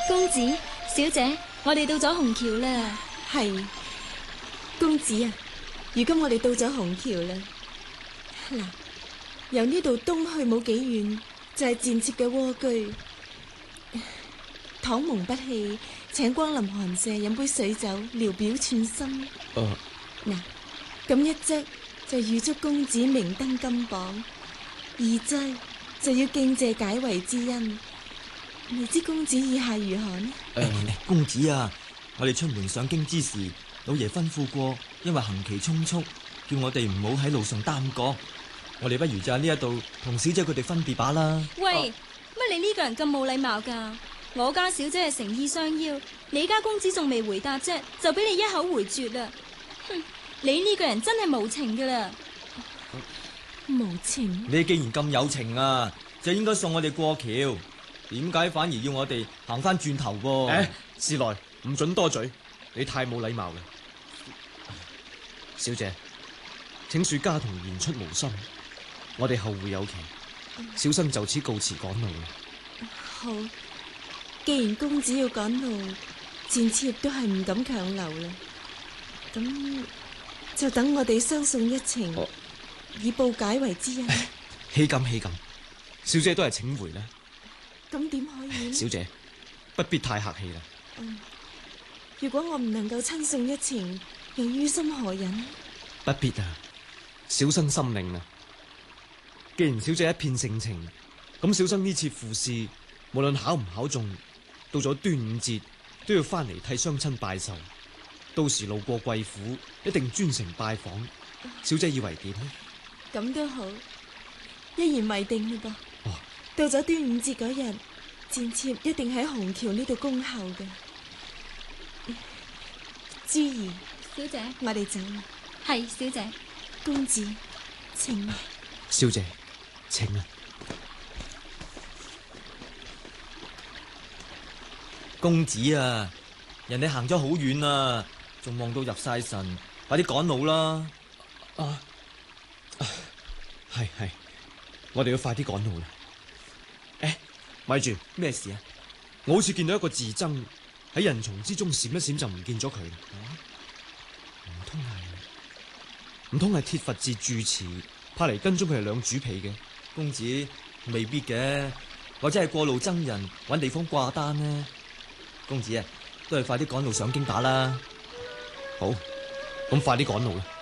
公子、小姐，我哋到咗虹橋啦。 係，公子啊，如今我哋到咗虹橋啦。嗱，由呢度東去冇幾遠，就係賤妾嘅蝸居。倘蒙不棄，請光臨寒舍飲杯水酒，聊表寸心。嗱，咁一則就預祝公子明登金榜，二則就要敬謝解圍之恩。未知公子意下如何呢？ 公子啊，我哋出門上京之時，老爺吩咐過，因為行期匆促，叫我哋唔好喺路上耽擱。我哋不如就喺呢一度同小姐佢哋分別把啦。 喂，乜你呢個人咁冇禮貌噶？我家小姐係誠意相邀，你家公子仲未回答啫，就俾你一口回絕啦！哼，你呢個人真係無情噶啦！ 無情？ 你既然咁有情啊，就應該送我哋過橋，點解反而要我哋行翻轉頭噃？ 史來唔准多嘴，你太冇禮貌啦！小姐，請恕家童言出無心，我哋後會有期，小生就此告辭趕路啦。 好，既然公子要趕路，賤妾都係唔敢強留啦。咁就等我哋相送一程，以報解圍之恩。 豈敢，小姐都係請回啦。 咁點可以呢？ 小姐不必太客氣啦。 如果我唔能夠親送一程，又於心何忍？ 不必啊，小生心領啦。既然小姐一片盛情，咁小生呢次赴試，無論考唔考中，到咗端午節都要翻嚟替雙親拜壽。到時路過貴府，一定專程拜訪。小姐以為點呢？ 咁都好，一言為定嘞噃。到咗端午節嗰日，賤妾一定喺虹橋呢度恭候嘅。珠兒， 小姐， 我哋走啦。 係小姐。 公子，請。 小姐，請啊。 公子啊，人哋行咗好遠啊，仲望到入晒神，快啲趕路啦！ 係，我哋要快啲趕路啦。咪住， 咩事啊？ 我好似見到一個自僧喺人叢之中閃一閃就唔見咗佢。唔通係鐵佛寺住持派嚟跟蹤佢哋兩主婢嘅？ 公子未必嘅，或者係過路僧人搵地方掛單呢。公子啊，都係快啲趕路上京打啦。 好，咁快啲趕路啦。